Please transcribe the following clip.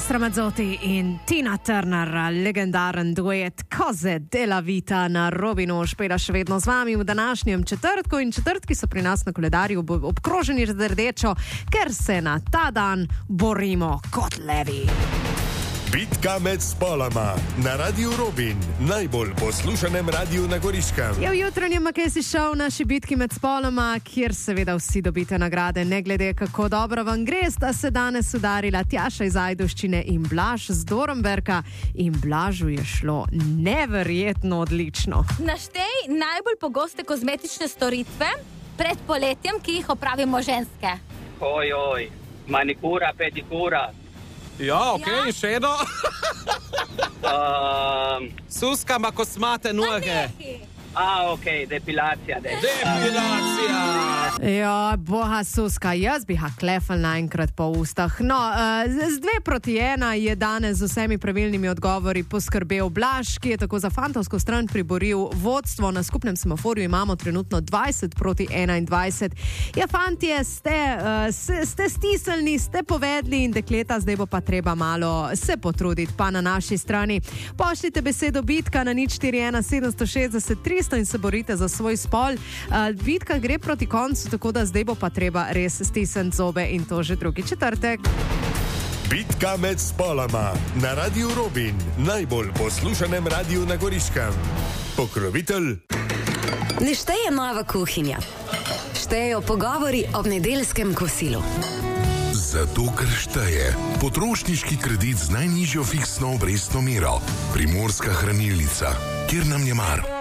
Ramazzotti in Tina Turner, legendaren duet Cose della vita na Robinu, špela še vedno z vami v današnjem četrtku in četrtki so pri nas na koledarju obkroženi z rdečo, ker se na ta dan borimo kot levi. Bitka med spoloma na Radiu Robin, najbolj poslušanem radiju na Goriškem. Je v jutranjem Makesi šov naši bitki med spoloma, kjer seveda vsi dobite nagrade, ne glede kako dobro vam gre, sta se danes udarila Tjaša iz Ajdovščine in Blaž z Dornberka in Blažu je šlo neverjetno odlično. Naštej najbolj pogoste kozmetične storitve pred poletjem, ki jih opravimo ženske. Oj, manikura, pedikura. Ja, okej, še eno. Suskama kosmate noge. Okej, depilacija. Depilacija. Ja, boha Suska, jaz bi ha klefal naenkrat po ustah. No, z 2-1 je danes z vsemi pravilnimi odgovori poskrbel Blaž, ki je tako za fantovsko stran priboril vodstvo. Na skupnem semaforju imamo trenutno 20-21. Ja, fantje, ste stisnili, ste povedali in dekleta, zdaj bo pa treba malo se potruditi, pa na naši strani. Pošljite besedo bitka na 041 760 300 in se borite za svoj spol. Bitka gre proti koncu, tako da zdaj bo pa treba res stisniti zobe in to že drugi četrtek. Bitka med spoloma na Radiu Robin, najbolj poslušanem radiju na Goriškem. Pokrovitelj. Ne šteje nova kuhinja. Štejejo pogovori ob nedeljskem kosilu. Zato, ker šteje potrošniški kredit z najnižjo fiksno obrestno mero. Primorska hranilnica, kjer nam je mar.